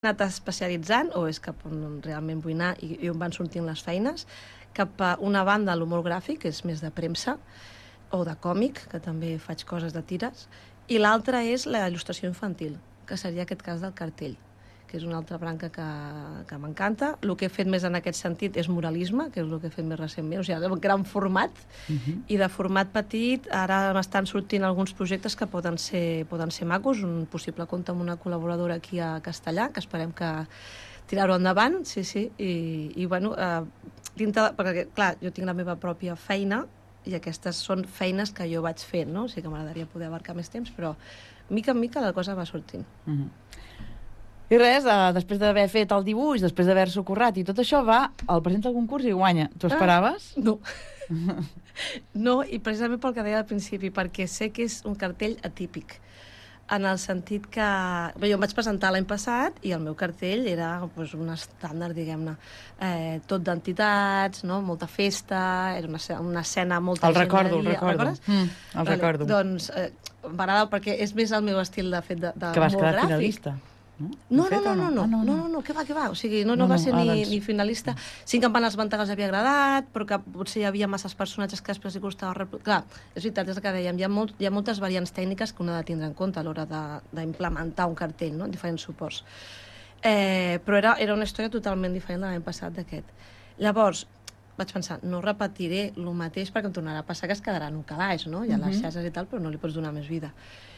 anat especialitzant, o és cap on realment vull anar i on van sortint les feines, cap a una banda, l'humor gràfic, que és més de premsa, o de còmic, que també faig coses de tires, i l'altra és la il·lustració infantil, que seria aquest cas del cartell, que és una altra branca que m'encanta. El que he fet més en aquest sentit és muralisme, que és el que he fet més recentment, o sigui, un gran format, i de format petit ara m'estan sortint alguns projectes que poden ser macos, un possible compte amb una col·laboradora aquí a Castellà, que esperem que tirar-ho endavant, sí, i bueno, perquè, clar, jo tinc la meva pròpia feina, i aquestes són feines que jo vaig fent, no? O sigui que m'agradaria poder abarcar més temps, però mica en mica la cosa va sortint. I res, després d'haver fet el dibuix, després d'haver-s'ho currat i tot això, va, el presenta al concurs i guanya. T'ho esperaves? No. No, i precisament pel que deia al principi, perquè sé que és un cartell atípic, en el sentit que... Bé, jo em vaig presentar l'any passat i el meu cartell era pues, un estàndard, diguem-ne, tot d'entitats, no? Molta festa, era una escena molta gent. El recordo. El recordo. Doncs m'agrada perquè és més el meu estil de fet de que vas quedar gràfic. Finalista. No, què va, o sigui, no va ser ni finalista. Sí que em van esmentar que els havia agradat, però que potser hi havia masses personatges que després li costava... Clar, és veritat, és el que dèiem, hi ha moltes variants tècniques que un ha de tindre en compte a l'hora d'implementar un cartell, no?, en diferents suports. Però era una història totalment diferent de l'any passat d'aquest. Llavors, vaig pensar, no repetiré el mateix perquè em tornarà a passar que es quedarà en un calaix, no? Hi ha les xarxes i tal, però no li pots donar més vida.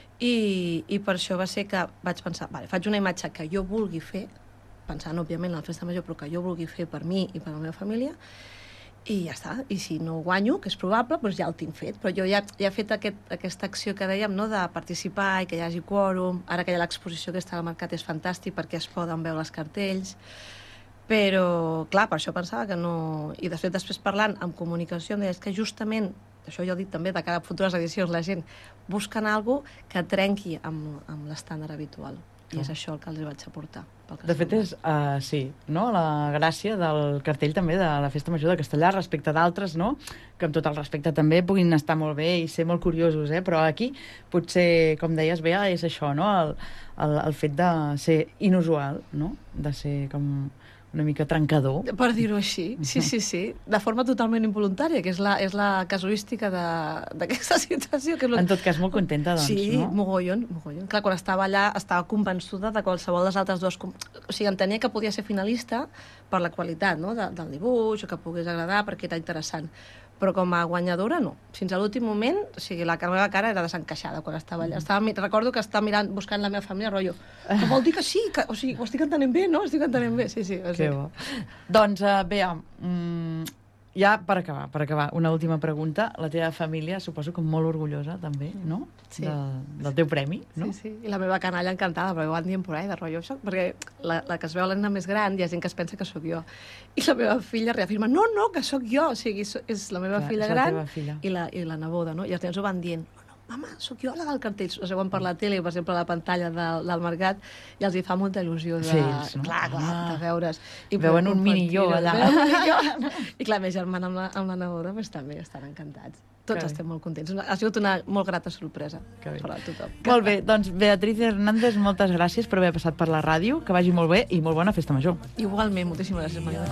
I per això va ser que vaig pensar, vale, faig una imatge que jo vulgui fer, pensant, òbviament, en la festa major, però que jo vulgui fer per mi i per la meva família, i ja està. I si no guanyo, que és probable, doncs ja el tinc fet. Però jo ja he fet aquesta acció que dèiem, no?, de participar i que hi hagi quòrum. Ara que hi ha l'exposició que està al mercat és fantàstic perquè es poden veure els cartells. Però, clar, per això pensava que no... I després parlant amb comunicació, em deies que justament, això jo he dit també de cada futures edicions, la gent busquen alguna cosa que trenqui amb l'estàndard habitual. I és això el que els vaig aportar. De fet, és, sí, no?, la gràcia del cartell també de la Festa Major de Castellà respecte d'altres, no?, que amb tot el respecte també puguin estar molt bé i ser molt curiosos, però aquí potser, com deies, Bea, és això, no?, el fet de ser inusual, no?, de ser com una mica trencador. Per dir-ho així, sí. De forma totalment involuntària, que és la casuística d'aquesta situació. En tot cas, molt contenta, doncs, sí, no? Sí, mogollon. Clar, quan estava allà, estava convençuda de qualsevol de les altres dues... O sigui, entenia que podia ser finalista per la qualitat, no?, del dibuix, o que pogués agradar, perquè era interessant. Però com a guanyadora, no. Fins a l'últim moment, o sigui, la meva cara era desencaixada quan estava allà. Recordo que estava mirant, buscant la meva família, rotllo, que vol dir que sí, o sigui, ho estic entenent bé, no? Estic entenent bé, sí. Que bo. Doncs, Bea, ja per acabar, una última pregunta. La teva família, suposo que molt orgullosa, també, no?, sí, del teu premi, no? Sí. I la meva canalla encantada, perquè ho van dient por ahí, de rotllo, això, perquè la que es veu la nena més gran, hi ha gent que es pensa que sóc jo. I la meva filla reafirma, no, que sóc jo, o sigui, és la meva filla gran i la neboda, no? I els nens ho van dient, mama, sóc jo la del cartell. Es veuen per la tele, per exemple, a la pantalla del mercat, i els hi fa molta il·lusió de, clar, de veure's. I veuen un mini jo allà. I clar, més germana amb la neboda, doncs també estan encantats. Tots estem molt contents. Ha sigut una molt grata sorpresa per a tothom. Molt bé, doncs Beatriz Hernández, moltes gràcies per haver passat per la ràdio, que vagi molt bé i molt bona festa major. Igualment, moltíssimes gràcies, Maria.